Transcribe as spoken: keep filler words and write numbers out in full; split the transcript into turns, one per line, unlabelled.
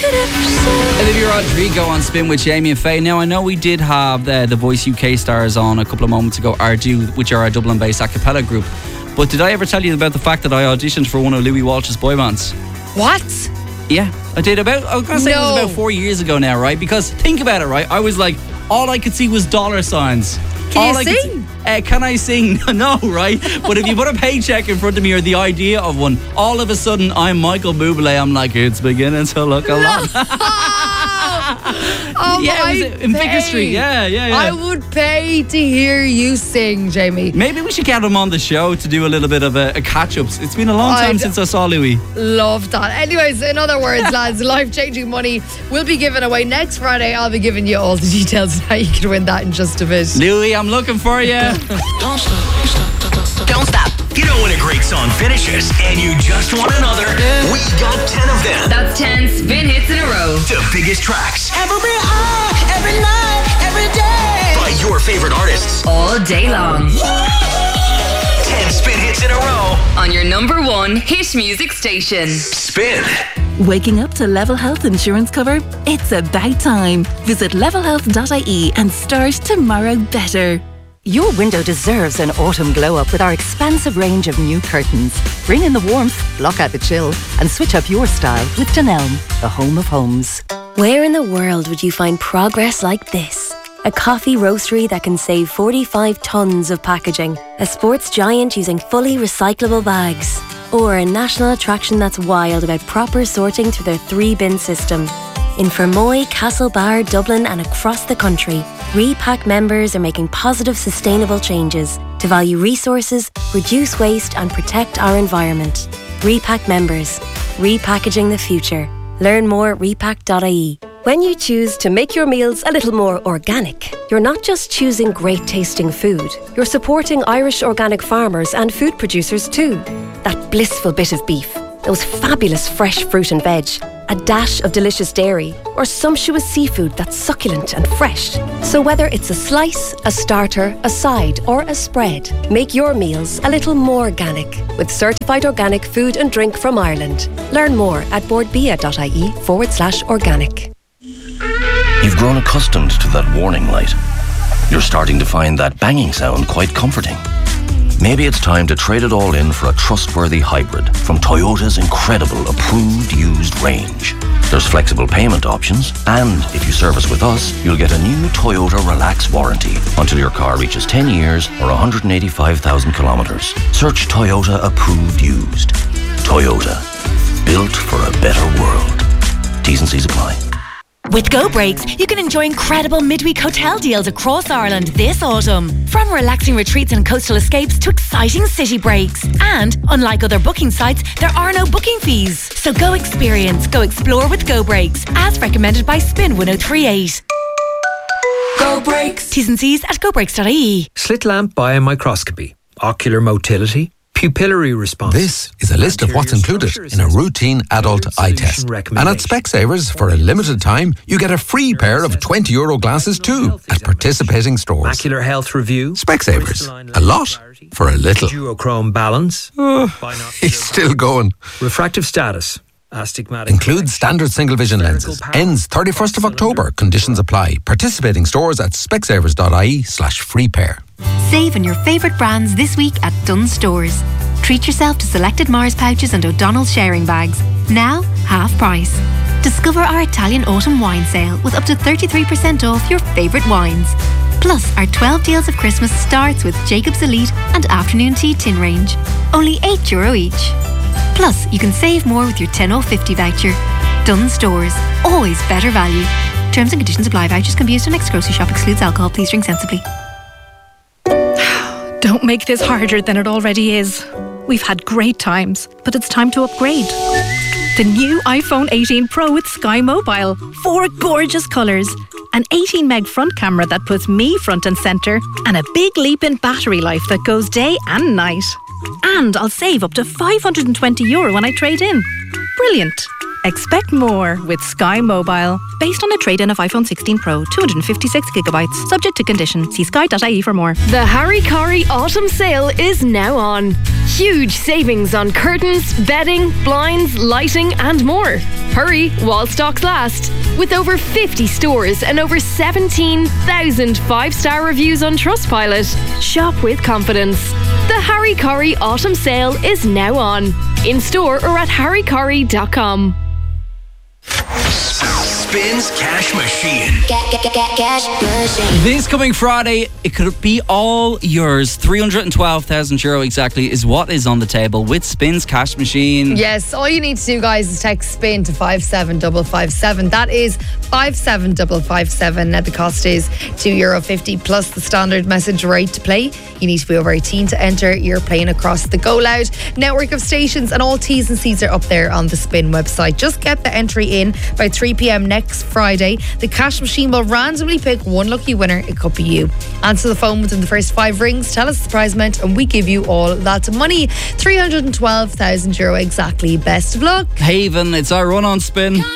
Olivia Rodrigo on Spin with Jamie and Faye. Now, I know we did have the, the Voice U K stars on a couple of moments ago, Ardu, which are a Dublin-based a cappella group. But did I ever tell you about the fact that I auditioned for one of Louis Walsh's boy bands?
What?
Yeah, I did about, I was going to say
No.
it was about four years ago now, right? Because think about it, right? I was like, all I could see was dollar signs.
Can
all
you
I could
sing?
see- uh, can I sing? No, right? But if you put a paycheck in front of me or the idea of one, all of a sudden I'm Michael Bublé. I'm like, it's beginning to look a lot.
Oh,
yeah,
I
it was in Vicar
pay.
Street. Yeah, yeah, yeah.
I would pay to hear you sing, Jamie.
Maybe we should get him on the show to do a little bit of a, a catch-up. It's been a long time
I'd
since I saw Louis.
Love that. Anyways, in other words, lads, life-changing money will be given away next Friday. I'll be giving you all the details on how you can win that in just a bit.
Louis, I'm looking for you.
Don't stop. Don't stop. You know when a great song finishes and you just want another? We got ten of them.
That's ten spin hits in a row.
The biggest tracks
Every hour, every night, every day.
by your favorite artists.
All day long.
ten spin hits in a row.
On your number one hit music station.
Spin.
Waking up to Level Health insurance cover? It's about time. Visit level health dot I E and start tomorrow better.
Your window deserves an autumn glow-up with our expansive range of new curtains. Bring in the warmth, block out the chill, and switch up your style with Dunelm, the home of homes.
Where in the world would you find progress like this? A coffee roastery that can save forty-five tonnes of packaging. A sports giant using fully recyclable bags. Or a national attraction that's wild about proper sorting through their three-bin system. In Fermoy, Castlebar, Dublin and across the country, Repack members are making positive, sustainable changes to value resources, reduce waste and protect our environment. Repack members. Repackaging the future. Learn more at repack dot I E. When you choose to make your meals a little more organic, you're not just choosing great tasting food, you're supporting Irish organic farmers and food producers too. That blissful bit of beef, those fabulous fresh fruit and veg, a dash of delicious dairy, or sumptuous seafood that's succulent and fresh. So whether it's a slice, a starter, a side, or a spread, make your meals a little more organic with certified organic food and drink from Ireland. Learn more at boardbia dot I E forward slash organic.
You've grown accustomed to that warning light. You're starting to find that banging sound quite comforting. Maybe it's time to trade it all in for a trustworthy hybrid from Toyota's incredible approved used range. There's flexible payment options, and if you service with us, you'll get a new Toyota Relax warranty until your car reaches ten years or one hundred eighty-five thousand kilometres. Search Toyota approved used. Toyota, built for a better world. T's and C's apply.
With Go Breaks, you can enjoy incredible midweek hotel deals across Ireland this autumn. From relaxing retreats and coastal escapes to exciting city breaks. And, unlike other booking sites, there are no booking fees. So go experience, go explore with Go Breaks, as recommended by Spin one oh three eight. Go Breaks. T's and C's at go breaks dot I E.
Slit lamp biomicroscopy, ocular motility, pupillary response.
This is a list of what's included in a routine adult eye test. And at Specsavers, for a limited time, you get a free pair of twenty euro glasses too at participating stores.
Macular health review.
Specsavers. A lot for a little.
Duochrome balance.
Oh, he's still going.
Refractive status. Astigmatic.
Includes standard single vision lenses. Ends thirty-first of October. Conditions apply. Participating stores at specsavers dot I E slash free pair.
Save on your favourite brands this week at Dunnes Stores. Treat yourself to selected Mars pouches and O'Donnell's sharing bags. Now, half price. Discover our Italian autumn wine sale with up to thirty-three percent off your favourite wines. Plus, our twelve deals of Christmas starts with Jacob's Elite and Afternoon Tea tin range. Only eight euro each. Plus, you can save more with your ten off fifty voucher. Dunnes Stores. Always better value. Terms and conditions apply. Vouchers can be used on next grocery shop. Excludes alcohol. Please drink sensibly.
Don't make this harder than it already is. We've had great times, but it's time to upgrade. The new iPhone eighteen Pro with Sky Mobile. Four gorgeous colours. An eighteen meg front camera that puts me front and centre. And a big leap in battery life that goes day and night. And I'll save up to five hundred twenty euro when I trade in. Brilliant. Expect more with Sky Mobile. Based on a trade-in of iPhone sixteen Pro, two hundred fifty-six gigabytes, subject to condition. See sky dot I E for more.
The Harry Corey Autumn Sale is now on. Huge savings on curtains, bedding, blinds, lighting and more. Hurry while stocks last. With over fifty stores and over seventeen thousand five-star reviews on Trustpilot. Shop with confidence. The Harry Corey Autumn Sale is now on. In store or at harry corey dot com.
Spins Cash Machine.
Cash machine.
This coming Friday, it could be all yours. three hundred twelve thousand euro exactly is what is on the table with Spins Cash Machine.
Yes, all you need to do, guys, is text SPIN to five seven five five seven. That is five seven five five seven. Now the cost is two euro fifty plus the standard message rate to play. You need to be over eighteen to enter. You're playing across the Go Loud network of stations, and all T's and C's are up there on the Spin website. Just get the entry in by three p.m. next Friday. The cash machine will randomly pick one lucky winner. It could be you. Answer the phone within the first five rings, tell us the prize amount, and we give you all that money. three hundred twelve thousand euro exactly. Best of luck.
Haven, it's our run on Spin.